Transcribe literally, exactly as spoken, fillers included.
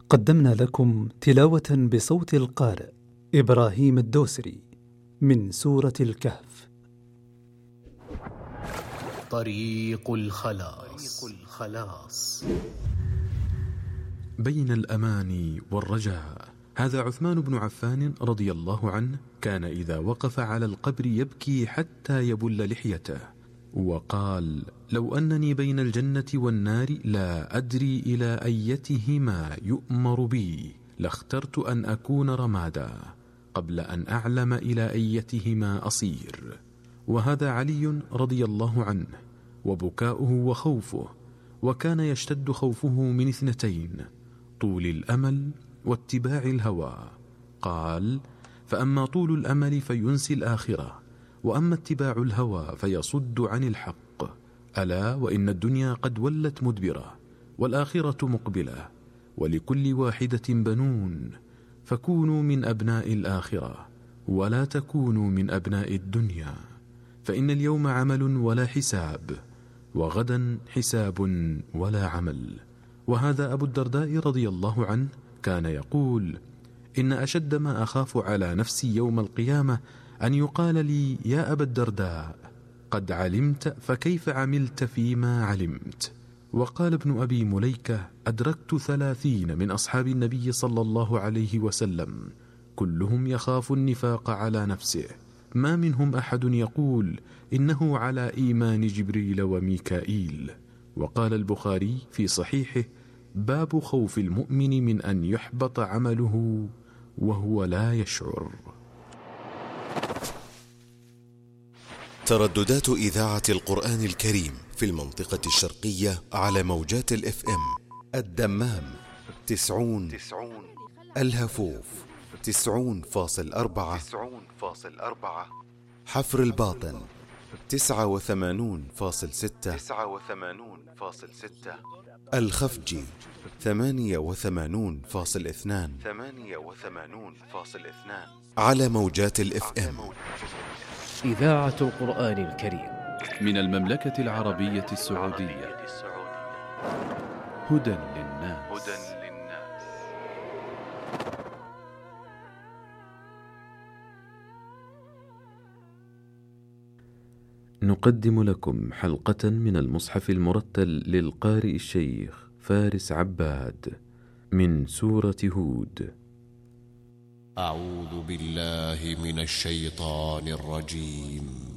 قدمنا لكم تلاوة بصوت القارئ إبراهيم الدوسري من سورة الكهف. طريق الخلاص. الخلاص بين الأمان والرجاء. هذا عثمان بن عفان رضي الله عنه، كان إذا وقف على القبر يبكي حتى يبل لحيته، وقال: لو أنني بين الجنة والنار لا أدري إلى أيتهما يؤمر بي لاخترت أن أكون رمادا قبل أن أعلم إلى أيتهما أصير. وهذا علي رضي الله عنه، وبكاؤه وخوفه، وكان يشتد خوفه من اثنتين: طول الأمل واتباع الهوى. قال: فأما طول الأمل فينسي الآخرة، وأما اتباع الهوى فيصد عن الحق. ألا وإن الدنيا قد ولت مدبرة، والآخرة مقبلة، ولكل واحدة بنون، فكونوا من أبناء الآخرة ولا تكونوا من أبناء الدنيا، فإن اليوم عمل ولا حساب، وغدا حساب ولا عمل. وهذا أبو الدرداء رضي الله عنه كان يقول: إن أشد ما أخاف على نفسي يوم القيامة أن يقال لي: يا أبا الدرداء، قد علمت فكيف عملت فيما علمت. وقال ابن أبي مليكة: أدركت ثلاثين من أصحاب النبي صلى الله عليه وسلم كلهم يخاف النفاق على نفسه، ما منهم أحد يقول إنه على إيمان جبريل وميكائيل. وقال البخاري في صحيحه: باب خوف المؤمن من أن يحبط عمله وهو لا يشعر. ترددات إذاعة القرآن الكريم في المنطقة الشرقية على موجات الاف ام: الدمام تسعون، الهفوف تسعون فاصل أربعة، حفر الباطن تسعة وثمانون فاصل ستة، الخفجي ثمانية وثمانون فاصل اثنان، على موجات الاف ام. إذاعة القرآن الكريم من المملكة العربية السعودية. هدى للناس. نقدم لكم حلقة من المصحف المرتل للقارئ الشيخ فارس عباد من سورة هود. أعوذ بالله من الشيطان الرجيم.